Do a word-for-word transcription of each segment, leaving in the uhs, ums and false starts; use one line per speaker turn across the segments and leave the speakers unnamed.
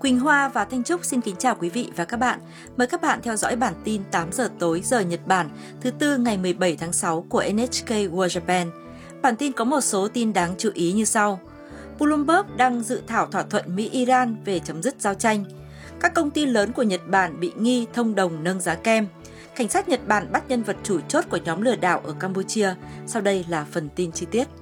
Quỳnh Hoa và Thanh Trúc xin kính chào quý vị và các bạn. Mời các bạn theo dõi bản tin tám giờ tối giờ Nhật Bản thứ Tư ngày mười bảy tháng sáu của en hát ca World Japan. Bản tin có một số tin đáng chú ý như sau. Bloomberg đang dự thảo thỏa thuận Mỹ-Iran về chấm dứt giao tranh. Các công ty lớn của Nhật Bản bị nghi thông đồng nâng giá kem. Cảnh sát Nhật Bản bắt nhân vật chủ chốt của nhóm lừa đảo ở Campuchia. Sau đây là phần tin chi tiết.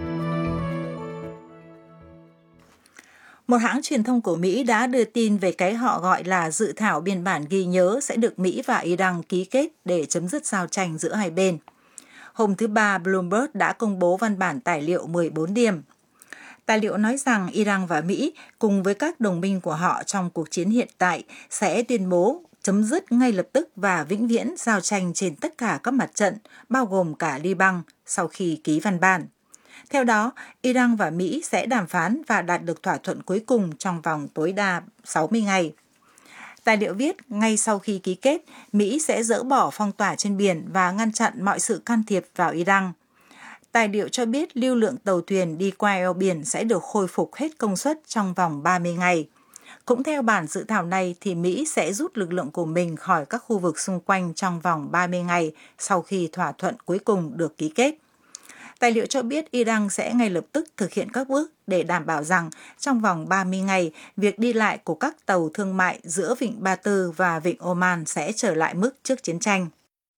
Một hãng truyền thông của Mỹ đã đưa tin về cái họ gọi là dự thảo biên bản ghi nhớ sẽ được Mỹ và Iran ký kết để chấm dứt giao tranh giữa hai bên. Hôm thứ Ba, Bloomberg đã công bố văn bản tài liệu mười bốn điểm. Tài liệu nói rằng Iran và Mỹ, cùng với các đồng minh của họ trong cuộc chiến hiện tại, sẽ tuyên bố chấm dứt ngay lập tức và vĩnh viễn giao tranh trên tất cả các mặt trận, bao gồm cả Liban, sau khi ký văn bản. Theo đó, Iran và Mỹ sẽ đàm phán và đạt được thỏa thuận cuối cùng trong vòng tối đa sáu mươi ngày. Tài liệu viết, ngay sau khi ký kết, Mỹ sẽ dỡ bỏ phong tỏa trên biển và ngăn chặn mọi sự can thiệp vào Iran. Tài liệu cho biết lưu lượng tàu thuyền đi qua eo biển sẽ được khôi phục hết công suất trong vòng ba mươi ngày. Cũng theo bản dự thảo này, thì Mỹ sẽ rút lực lượng của mình khỏi các khu vực xung quanh trong vòng ba mươi ngày sau khi thỏa thuận cuối cùng được ký kết. Tài liệu cho biết Iran sẽ ngay lập tức thực hiện các bước để đảm bảo rằng trong vòng ba mươi ngày, việc đi lại của các tàu thương mại giữa Vịnh Ba Tư và Vịnh Oman sẽ trở lại mức trước chiến tranh.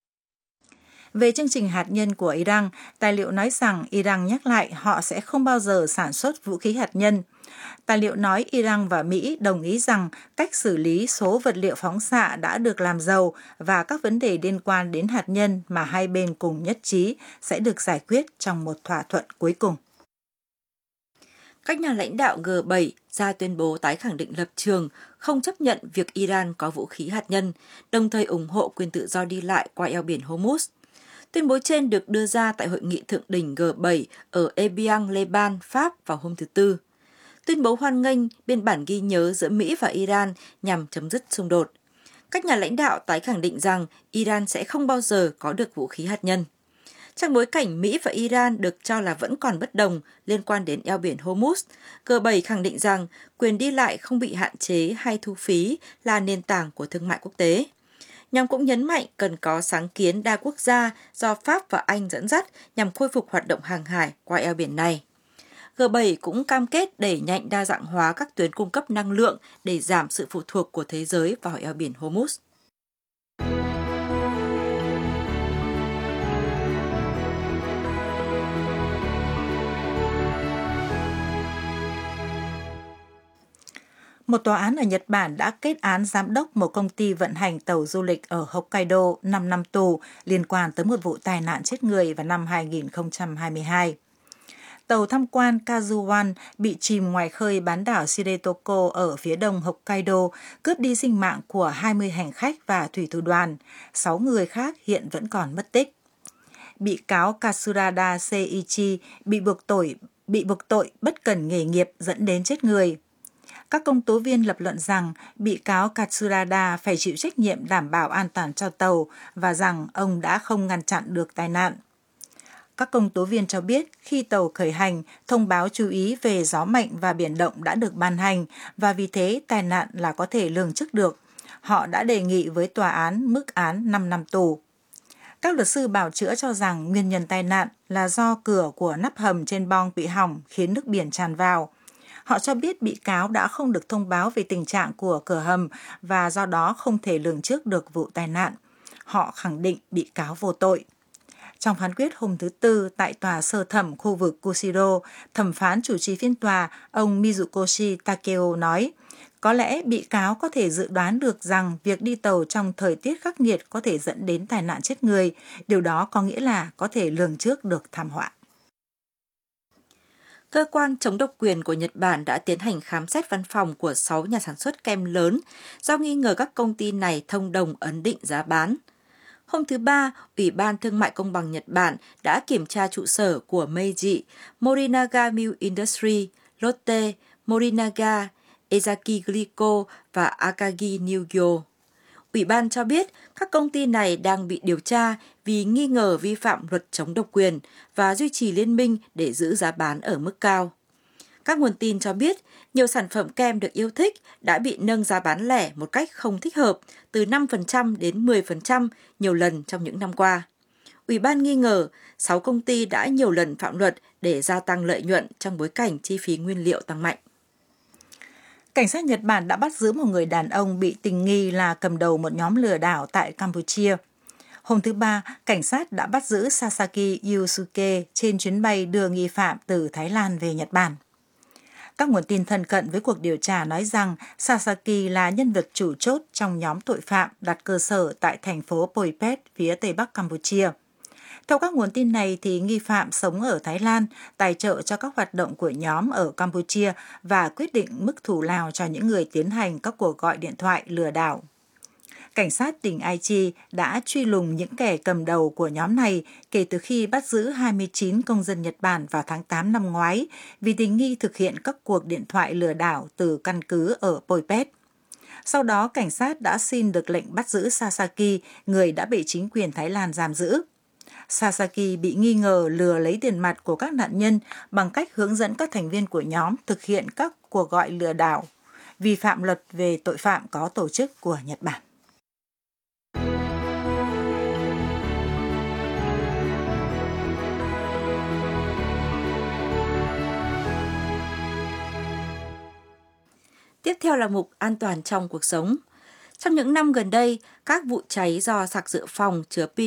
Về chương trình hạt nhân của Iran, tài liệu nói rằng Iran nhắc lại họ sẽ không bao giờ sản xuất vũ khí hạt nhân. Tài liệu nói Iran và Mỹ đồng ý rằng cách xử lý số vật liệu phóng xạ đã được làm giàu và các vấn đề liên quan đến hạt nhân mà hai bên cùng nhất trí sẽ được giải quyết trong một thỏa thuận cuối cùng.
Các nhà lãnh đạo G bảy ra tuyên bố tái khẳng định lập trường, không chấp nhận việc Iran có vũ khí hạt nhân, đồng thời ủng hộ quyền tự do đi lại qua eo biển Hormuz. Tuyên bố trên được đưa ra tại hội nghị thượng đỉnh G bảy ở Evian-les-Bains, Pháp vào hôm thứ Tư. Tuyên bố hoan nghênh biên bản ghi nhớ giữa Mỹ và Iran nhằm chấm dứt xung đột. Các nhà lãnh đạo tái khẳng định rằng Iran sẽ không bao giờ có được vũ khí hạt nhân. Trong bối cảnh Mỹ và Iran được cho là vẫn còn bất đồng liên quan đến eo biển Hormuz, G bảy khẳng định rằng quyền đi lại không bị hạn chế hay thu phí là nền tảng của thương mại quốc tế. Nhóm cũng nhấn mạnh cần có sáng kiến đa quốc gia do Pháp và Anh dẫn dắt nhằm khôi phục hoạt động hàng hải qua eo biển này. G bảy cũng cam kết đẩy nhanh đa dạng hóa các tuyến cung cấp năng lượng để giảm sự phụ thuộc của thế giới vào eo biển Hormuz.
Một tòa án ở Nhật Bản đã kết án giám đốc một công ty vận hành tàu du lịch ở Hokkaido năm năm tù liên quan tới một vụ tai nạn chết người vào năm hai nghìn không trăm hai mươi hai. Tàu tham quan Kazuwan bị chìm ngoài khơi bán đảo Shiretoko ở phía đông Hokkaido, cướp đi sinh mạng của hai mươi hành khách và thủy thủ đoàn. sáu người khác hiện vẫn còn mất tích. Bị cáo Katsurada Seiichi bị buộc tội, bị buộc tội bất cần nghề nghiệp dẫn đến chết người. Các công tố viên lập luận rằng bị cáo Katsurada phải chịu trách nhiệm đảm bảo an toàn cho tàu và rằng ông đã không ngăn chặn được tai nạn. Các công tố viên cho biết khi tàu khởi hành, thông báo chú ý về gió mạnh và biển động đã được ban hành và vì thế tai nạn là có thể lường trước được. Họ đã đề nghị với tòa án mức án năm năm tù. Các luật sư bào chữa cho rằng nguyên nhân tai nạn là do cửa của nắp hầm trên bong bị hỏng khiến nước biển tràn vào. Họ cho biết bị cáo đã không được thông báo về tình trạng của cửa hầm và do đó không thể lường trước được vụ tai nạn. Họ khẳng định bị cáo vô tội. Trong phán quyết hôm thứ Tư tại tòa sơ thẩm khu vực Kushiro, thẩm phán chủ trì phiên tòa, ông Mizukoshi Takeo nói, có lẽ bị cáo có thể dự đoán được rằng việc đi tàu trong thời tiết khắc nghiệt có thể dẫn đến tai nạn chết người. Điều đó có nghĩa là có thể lường trước được thảm họa.
Cơ quan chống độc quyền của Nhật Bản đã tiến hành khám xét văn phòng của sáu nhà sản xuất kem lớn do nghi ngờ các công ty này thông đồng ấn định giá bán. Hôm thứ Ba, Ủy ban Thương mại Công bằng Nhật Bản đã kiểm tra trụ sở của Meiji, Morinaga Milk Industry, Lotte, Morinaga, Ezaki Glico và Akagi Nugyo. Ủy ban cho biết các công ty này đang bị điều tra vì nghi ngờ vi phạm luật chống độc quyền và duy trì liên minh để giữ giá bán ở mức cao. Các nguồn tin cho biết, nhiều sản phẩm kem được yêu thích đã bị nâng giá bán lẻ một cách không thích hợp, từ năm phần trăm đến mười phần trăm nhiều lần trong những năm qua. Ủy ban nghi ngờ sáu công ty đã nhiều lần phạm luật để gia tăng lợi nhuận trong bối cảnh chi phí nguyên liệu tăng mạnh.
Cảnh sát Nhật Bản đã bắt giữ một người đàn ông bị tình nghi là cầm đầu một nhóm lừa đảo tại Campuchia. Hôm thứ Ba, cảnh sát đã bắt giữ Sasaki Yusuke trên chuyến bay đưa nghi phạm từ Thái Lan về Nhật Bản. Các nguồn tin thân cận với cuộc điều tra nói rằng Sasaki là nhân vật chủ chốt trong nhóm tội phạm đặt cơ sở tại thành phố Poipet, phía tây bắc Campuchia. Theo các nguồn tin này, thì nghi phạm sống ở Thái Lan, tài trợ cho các hoạt động của nhóm ở Campuchia và quyết định mức thù lao cho những người tiến hành các cuộc gọi điện thoại lừa đảo. Cảnh sát tỉnh Aichi đã truy lùng những kẻ cầm đầu của nhóm này kể từ khi bắt giữ hai mươi chín công dân Nhật Bản vào tháng tám năm ngoái vì tình nghi thực hiện các cuộc điện thoại lừa đảo từ căn cứ ở Poipet. Sau đó, cảnh sát đã xin được lệnh bắt giữ Sasaki, người đã bị chính quyền Thái Lan giam giữ. Sasaki bị nghi ngờ lừa lấy tiền mặt của các nạn nhân bằng cách hướng dẫn các thành viên của nhóm thực hiện các cuộc gọi lừa đảo, vi phạm luật về tội phạm có tổ chức của Nhật Bản.
Tiếp theo là mục An toàn trong cuộc sống. Trong những năm gần đây, các vụ cháy do sạc dự phòng chứa pin